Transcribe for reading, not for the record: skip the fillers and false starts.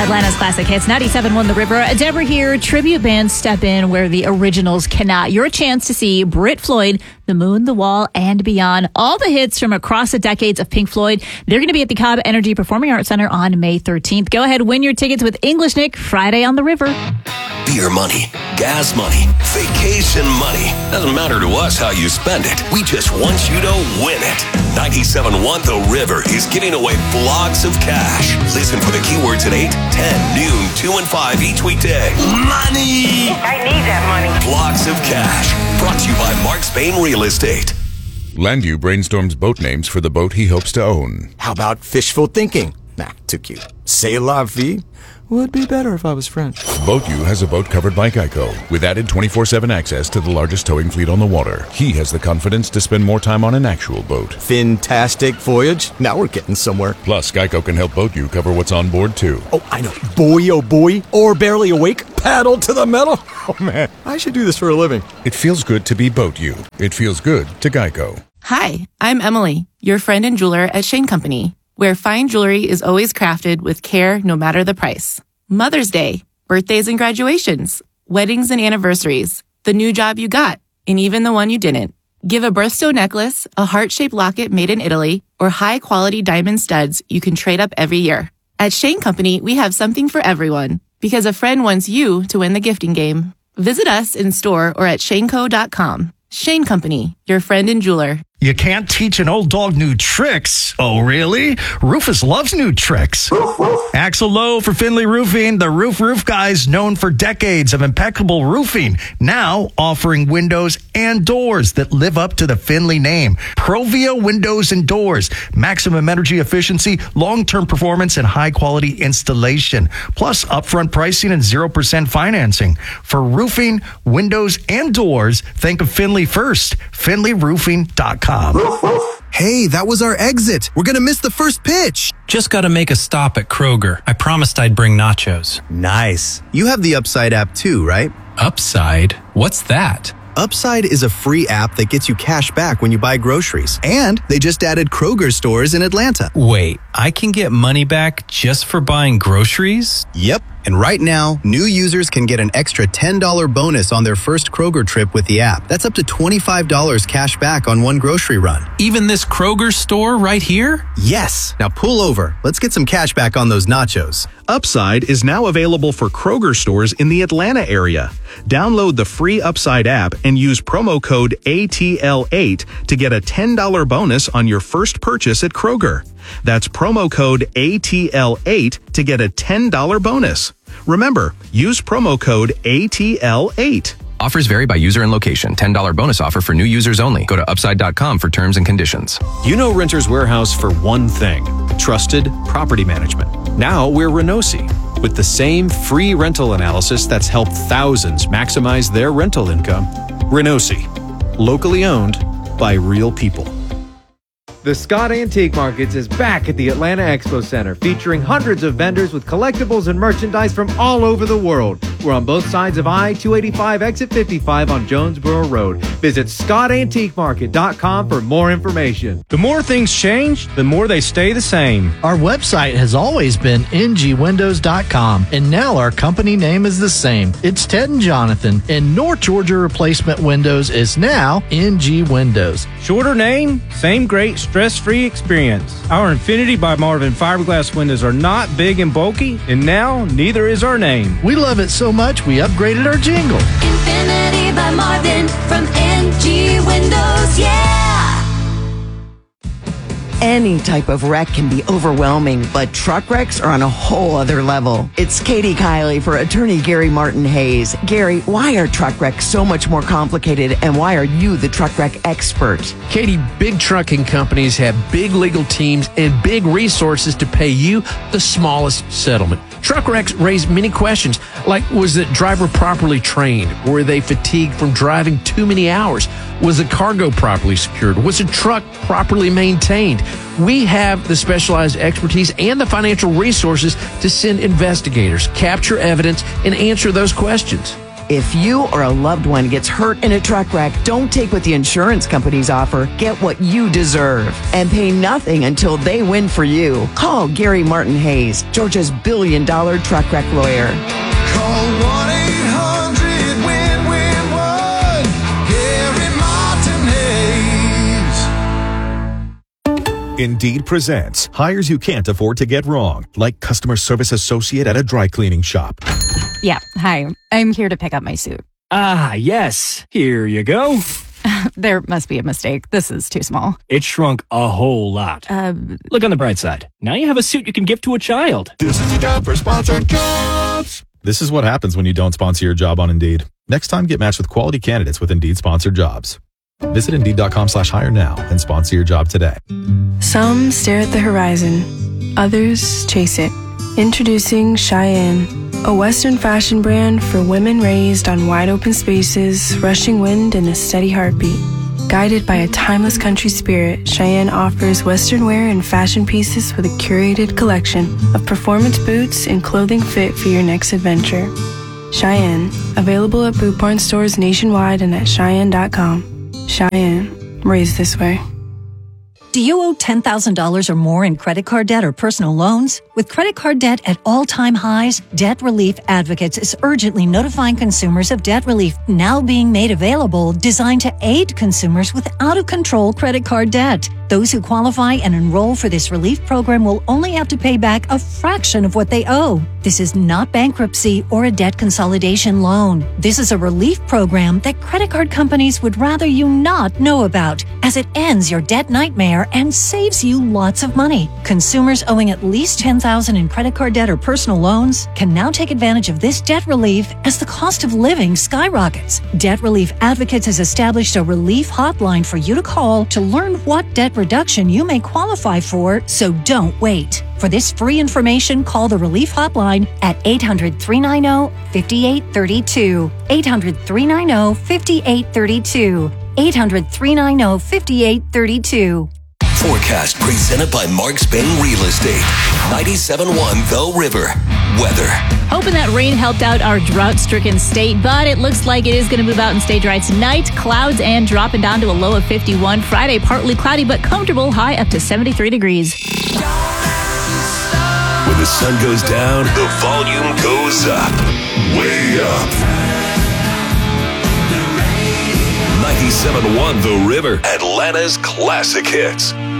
Atlanta's classic hits, 97.1 The River. Deborah here. Tribute bands step in where the originals cannot. Your chance to see Brit Floyd, The Moon, The Wall, and beyond. All the hits from across the decades of Pink Floyd. They're going to be at the Cobb Energy Performing Arts Center on May 13th. Go ahead, win your tickets with English Nick Friday on the River. Beer money, gas money, vacation money. Doesn't matter to us how you spend it. We just want you to win it. 97.1 The River is giving away blocks of cash. Listen for the keywords at 8, 10, noon, 2, and 5 each weekday. Money! I need that money. Blocks of cash. Brought to you by Mark Spain Real Estate. Landu brainstorms boat names for the boat he hopes to own. How about fishful thinking? Nah, too cute. C'est la vie? Would be better if I was French. BoatU has a boat covered by Geico with added 24/7 access to the largest towing fleet on the water. He has the confidence to spend more time on an actual boat. Fantastic voyage. Now we're getting somewhere. Plus, Geico can help BoatU cover what's on board, too. Oh, I know. Boy, oh boy. Or barely awake. Paddle to the metal. Oh, man. I should do this for a living. It feels good to be BoatU. It feels good to Geico. Hi, I'm Emily, your friend and jeweler at Shane Company, where fine jewelry is always crafted with care no matter the price. Mother's Day, birthdays and graduations, weddings and anniversaries, the new job you got, and even the one you didn't. Give a birthstone necklace, a heart-shaped locket made in Italy, or high-quality diamond studs you can trade up every year. At Shane Company, we have something for everyone, because a friend wants you to win the gifting game. Visit us in store or at shaneco.com. Shane Company, your friend and jeweler. You can't teach an old dog new tricks. Oh, really? Rufus loves new tricks. Axel Lowe for Finley Roofing, the roof guys known for decades of impeccable roofing. Now offering windows and doors that live up to the Finley name. Provia Windows and Doors. Maximum energy efficiency, long-term performance, and high-quality installation. Plus upfront pricing and 0% financing. For roofing, windows, and doors, think of Finley first. FinleyRoofing.com. Hey, that was our exit. We're going to miss the first pitch. Just got to make a stop at Kroger. I promised I'd bring nachos. Nice. You have the Upside app too, right? Upside? What's that? Upside is a free app that gets you cash back when you buy groceries. And they just added Kroger stores in Atlanta. Wait, I can get money back just for buying groceries? Yep. And right now, new users can get an extra $10 bonus on their first Kroger trip with the app. That's up to $25 cash back on one grocery run. Even this Kroger store right here? Yes. Now pull over. Let's get some cash back on those nachos. Upside is now available for Kroger stores in the Atlanta area. Download the free Upside app and use promo code ATL8 to get a $10 bonus on your first purchase at Kroger. That's promo code ATL8 to get a $10 bonus. Remember, use promo code ATL8. Offers vary by user and location. $10 bonus offer for new users only. Go to upside.com for terms and conditions. You know Renters Warehouse for one thing: trusted property management. Now we're Renosi, with the same free rental analysis that's helped thousands maximize their rental income. Renosi, locally owned by real people. The Scott Antique Markets is back at the Atlanta Expo Center, featuring hundreds of vendors with collectibles and merchandise from all over the world. We're on both sides of I-285 exit 55 on Jonesboro Road. Visit ScottAntiqueMarket.com for more information. The more things change, the more they stay the same. Our website has always been ngwindows.com, and now our company name is the same. It's Ted and Jonathan, and North Georgia Replacement Windows is now NG Windows. Shorter name, same great stress-free experience. Our Infinity by Marvin fiberglass windows are not big and bulky, and now neither is our name. We love it so much we upgraded our jingle. Infinity by Marvin from NG Windows, yeah! Any type of wreck can be overwhelming, but truck wrecks are on a whole other level. It's Katie Kiley for attorney Gary Martin Hayes. Gary, why are truck wrecks so much more complicated, and why are you the truck wreck expert? Katie, big trucking companies have big legal teams and big resources to pay you the smallest settlement. Truck wrecks raise many questions, like was the driver properly trained? Were they fatigued from driving too many hours? Was the cargo properly secured? Was the truck properly maintained? We have the specialized expertise and the financial resources to send investigators, capture evidence, and answer those questions. If you or a loved one gets hurt in a truck wreck, don't take what the insurance companies offer. Get what you deserve and pay nothing until they win for you. Call Gary Martin Hayes, Georgia's billion-dollar truck wreck lawyer. Call 1-800-WIN-WIN-1. Gary Martin Hayes. Indeed presents hires you can't afford to get wrong, like customer service associate at a dry cleaning shop. Yeah, hi. I'm here to pick up my suit. Ah, yes. Here you go. There must be a mistake. This is too small. It shrunk a whole lot. Look on the bright side. Now you have a suit you can give to a child. This is the job for sponsored jobs. This is what happens when you don't sponsor your job on Indeed. Next time, get matched with quality candidates with Indeed sponsored jobs. Visit Indeed.com/hire now and sponsor your job today. Some stare at the horizon. Others chase it. Introducing Cheyenne, a Western fashion brand for women raised on wide open spaces, rushing wind, and a steady heartbeat. Guided by a timeless country spirit, Cheyenne offers Western wear and fashion pieces with a curated collection of performance boots and clothing fit for your next adventure. Cheyenne, available at Boot Barn stores nationwide and at Cheyenne.com. Cheyenne, raised this way. Do you owe $10,000 or more in credit card debt or personal loans? With credit card debt at all-time highs, Debt Relief Advocates is urgently notifying consumers of debt relief now being made available, designed to aid consumers with out-of-control credit card debt. Those who qualify and enroll for this relief program will only have to pay back a fraction of what they owe. This is not bankruptcy or a debt consolidation loan. This is a relief program that credit card companies would rather you not know about, as it ends your debt nightmare and saves you lots of money. Consumers owing at least $10,000 in credit card debt or personal loans can now take advantage of this debt relief as the cost of living skyrockets. Debt Relief Advocates has established a relief hotline for you to call to learn what debt reduction you may qualify for, so don't wait. For this free information, call the Relief Hotline at 800-390-5832. 800-390-5832. 800-390-5832. Forecast presented by Mark Spain Real Estate. 97.1 The River. Weather. Hoping that rain helped out our drought-stricken state, but it looks like it is going to move out and stay dry tonight. Clouds and dropping down to a low of 51. Friday, partly cloudy but comfortable, high up to 73 degrees. When the sun goes down, the volume goes up. Way up. 97.1 The River. Atlanta's classic hits.